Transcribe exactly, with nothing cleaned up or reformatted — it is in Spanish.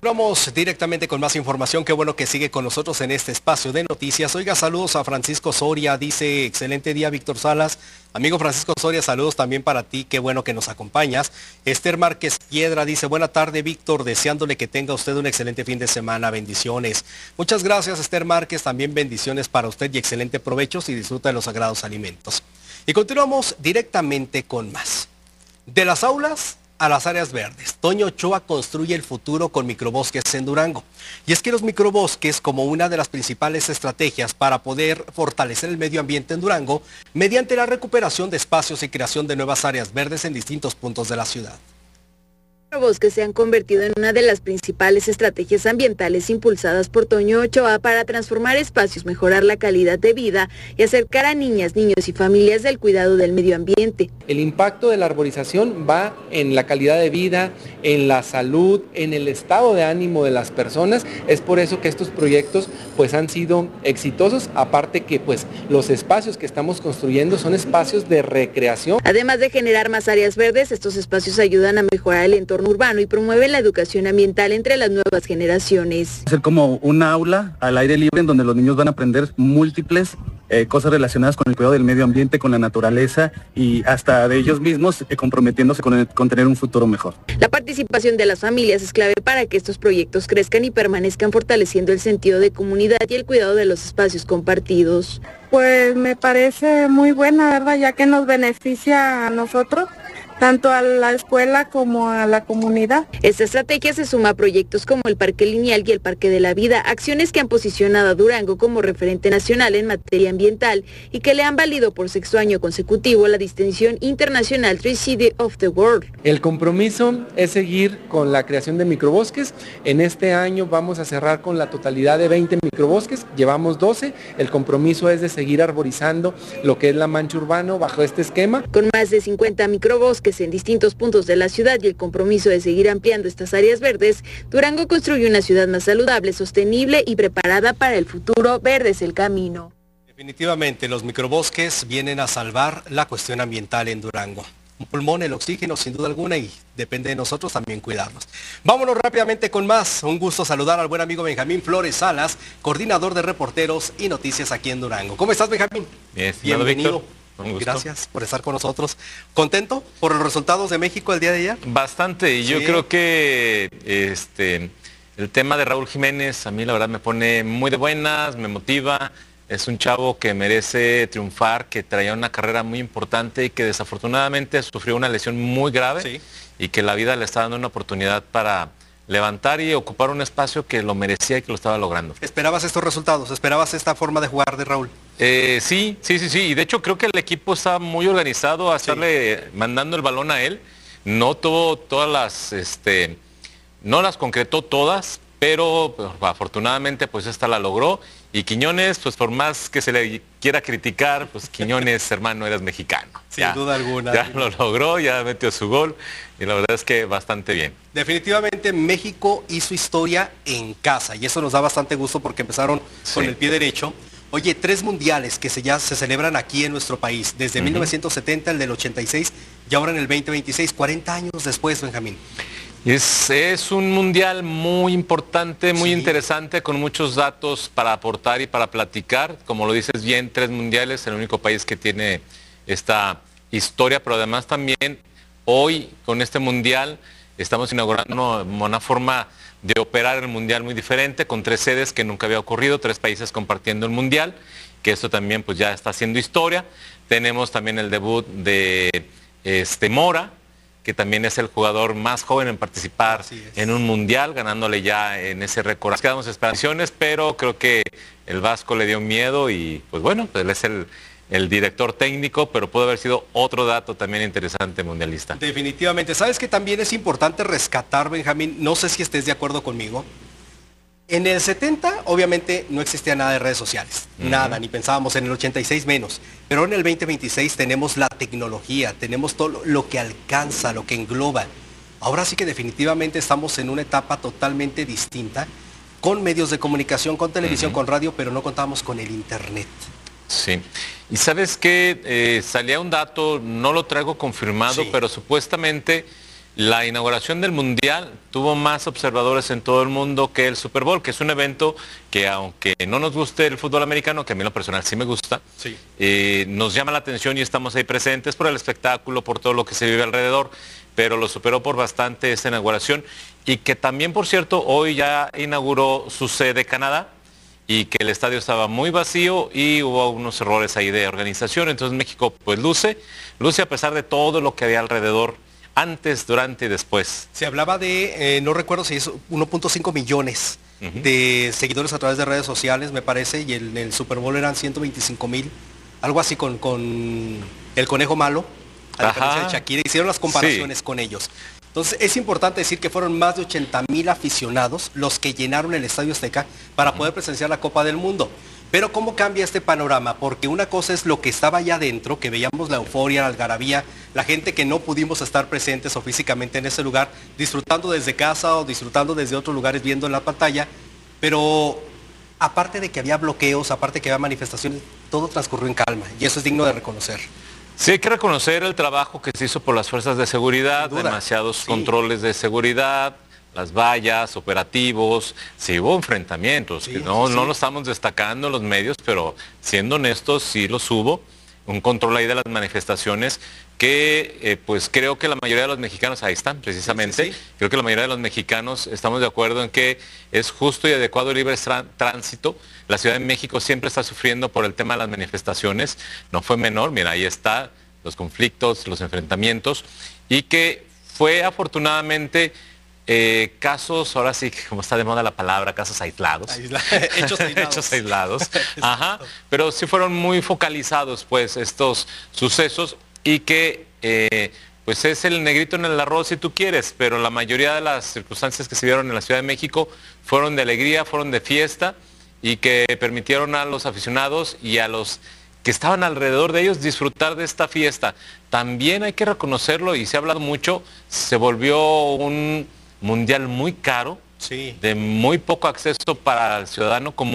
Continuamos directamente con más información. Qué bueno que sigue con nosotros en este espacio de noticias. Oiga, saludos a Francisco Soria. Dice, excelente día, Víctor Salas. Amigo Francisco Soria, saludos también para ti. Qué bueno que nos acompañas. Esther Márquez Piedra dice, buena tarde, Víctor. Deseándole que tenga usted un excelente fin de semana. Bendiciones. Muchas gracias, Esther Márquez. También bendiciones para usted y excelente provecho si disfruta de los sagrados alimentos. Y continuamos directamente con más. De las aulas a las áreas verdes, Toño Ochoa construye el futuro con microbosques en Durango. Y es que los microbosques, como una de las principales estrategias para poder fortalecer el medio ambiente en Durango, mediante la recuperación de espacios y creación de nuevas áreas verdes en distintos puntos de la ciudad. Los bosques se han convertido en una de las principales estrategias ambientales impulsadas por Toño Ochoa para transformar espacios, mejorar la calidad de vida y acercar a niñas, niños y familias del cuidado del medio ambiente. El impacto de la arborización va en la calidad de vida, en la salud, en el estado de ánimo de las personas. Es por eso que estos proyectos pues han sido exitosos, aparte que pues los espacios que estamos construyendo son espacios de recreación. Además de generar más áreas verdes, estos espacios ayudan a mejorar el entorno urbano y promueven la educación ambiental entre las nuevas generaciones. Ser como un aula al aire libre en donde los niños van a aprender múltiples eh, cosas relacionadas con el cuidado del medio ambiente, con la naturaleza y hasta de ellos mismos eh, comprometiéndose con, el, con tener un futuro mejor. La participación de las familias es clave para que estos proyectos crezcan y permanezcan fortaleciendo el sentido de comunidad y el cuidado de los espacios compartidos. Pues me parece muy buena, ¿verdad? Ya que nos beneficia a nosotros, tanto a la escuela como a la comunidad. Esta estrategia se suma a proyectos como el Parque Lineal y el Parque de la Vida, acciones que han posicionado a Durango como referente nacional en materia ambiental y que le han valido por sexto año consecutivo la distinción internacional Tree City of the World. El compromiso es seguir con la creación de microbosques. En este año vamos a cerrar con la totalidad de veinte microbosques, llevamos doce. El compromiso es de seguir arborizando lo que es la mancha urbana bajo este esquema. Con más de cincuenta microbosques en distintos puntos de la ciudad y el compromiso de seguir ampliando estas áreas verdes, Durango construye una ciudad más saludable, sostenible y preparada para el futuro. Verde es el camino. Definitivamente los microbosques vienen a salvar la cuestión ambiental en Durango. Un pulmón, el oxígeno sin duda alguna, y depende de nosotros también cuidarnos. Vámonos rápidamente con más. Un gusto saludar al buen amigo Benjamín Flores Salas, coordinador de reporteros y noticias aquí en Durango. ¿Cómo estás, Benjamín? Bien, bienvenido. Víctor. Gracias por estar con nosotros. ¿Contento por los resultados de México el día de ayer? Bastante, y yo sí. creo que este, el tema de Raúl Jiménez a mí la verdad me pone muy de buenas, me motiva. Es un chavo que merece triunfar, que traía una carrera muy importante y que desafortunadamente sufrió una lesión muy grave sí. y que la vida le está dando una oportunidad para levantar y ocupar un espacio que lo merecía y que lo estaba logrando. ¿Esperabas estos resultados? ¿Esperabas esta forma de jugar de Raúl? Eh, sí, sí, sí, sí. Y de hecho creo que el equipo está muy organizado a estarle sí. mandando el balón a él. No tuvo todas las, este, no las concretó todas, pero pues, afortunadamente pues esta la logró. Y Quiñones, pues por más que se le quiera criticar, pues Quiñones, hermano, eres mexicano. Sin ya, duda alguna. Ya lo logró, ya metió su gol y la verdad es que bastante bien. Definitivamente México hizo historia en casa y eso nos da bastante gusto porque empezaron sí. con el pie derecho. Oye, tres mundiales que se ya se celebran aquí en nuestro país, desde uh-huh. mil novecientos setenta, el del ochenta y seis y ahora en el veinte veintiséis, cuarenta años después, Benjamín. Es, es un mundial muy importante, muy sí. interesante, con muchos datos para aportar y para platicar. Como lo dices bien, tres mundiales, el único país que tiene esta historia, pero además también hoy con este mundial estamos inaugurando una forma de operar el mundial muy diferente, con tres sedes que nunca había ocurrido, tres países compartiendo el mundial, que esto también pues ya está haciendo historia. Tenemos también el debut de este, Mora, que también es el jugador más joven en participar en un mundial, ganándole ya en ese récord. Nos quedamos esperanzaciones, pero creo que el Vasco le dio miedo y pues bueno, pues él es el, el director técnico, pero puede haber sido otro dato también interesante mundialista. Definitivamente. ¿Sabes que también es importante rescatar, Benjamín? No sé si estés de acuerdo conmigo. En el setenta, obviamente, no existía nada de redes sociales, uh-huh. nada, ni pensábamos, en el ochenta y seis menos. Pero en el veinte veintiséis tenemos la tecnología, tenemos todo lo que alcanza, lo que engloba. Ahora sí que definitivamente estamos en una etapa totalmente distinta, con medios de comunicación, con televisión, uh-huh. con radio, pero no contamos con el internet. Sí, y sabes que eh, salía un dato, no lo traigo confirmado, sí. pero supuestamente La inauguración del Mundial tuvo más observadores en todo el mundo que el Super Bowl, que es un evento que, aunque no nos guste el fútbol americano, que a mí en lo personal sí me gusta, sí. eh, nos llama la atención y estamos ahí presentes por el espectáculo, por todo lo que se vive alrededor, pero lo superó por bastante esta inauguración, y que también, por cierto, hoy ya inauguró su sede Canadá, y que el estadio estaba muy vacío y hubo unos errores ahí de organización. Entonces México pues luce, luce a pesar de todo lo que había alrededor, antes, durante y después. Se hablaba de, eh, no recuerdo si es uno punto cinco millones uh-huh. de seguidores a través de redes sociales, me parece, y el, el Super Bowl eran ciento veinticinco mil, algo así con, con el Conejo Malo, a diferencia de Shakira, hicieron las comparaciones sí. con ellos. Entonces es importante decir que fueron más de ochenta mil aficionados los que llenaron el Estadio Azteca para uh-huh. poder presenciar la Copa del Mundo. Pero ¿cómo cambia este panorama? Porque una cosa es lo que estaba allá adentro, que veíamos la euforia, la algarabía, la gente que no pudimos estar presentes o físicamente en ese lugar, disfrutando desde casa o disfrutando desde otros lugares viendo en la pantalla, pero aparte de que había bloqueos, aparte de que había manifestaciones, todo transcurrió en calma y eso es digno de reconocer. Sí, hay que reconocer el trabajo que se hizo por las fuerzas de seguridad, demasiados sí. controles de seguridad, las vallas, operativos, sí hubo enfrentamientos, sí, no, sí. no lo estamos destacando en los medios, pero siendo honestos, sí los hubo, un control ahí de las manifestaciones que eh, pues creo que la mayoría de los mexicanos, ahí están precisamente, sí, sí, sí. creo que la mayoría de los mexicanos estamos de acuerdo en que es justo y adecuado el libre tránsito. La Ciudad de México siempre está sufriendo por el tema de las manifestaciones, no fue menor, mira, ahí está, los conflictos, los enfrentamientos, y que fue afortunadamente... Eh, casos, ahora sí, como está de moda la palabra, casos aislados. Aisla hechos aislados. Hechos aislados. Ajá, pero sí fueron muy focalizados, pues, estos sucesos y que, eh, pues, es el negrito en el arroz si tú quieres, pero la mayoría de las circunstancias que se vieron en la Ciudad de México fueron de alegría, fueron de fiesta y que permitieron a los aficionados y a los que estaban alrededor de ellos disfrutar de esta fiesta. También hay que reconocerlo y se ha hablado mucho, se volvió un mundial muy caro, sí. de muy poco acceso para el ciudadano común.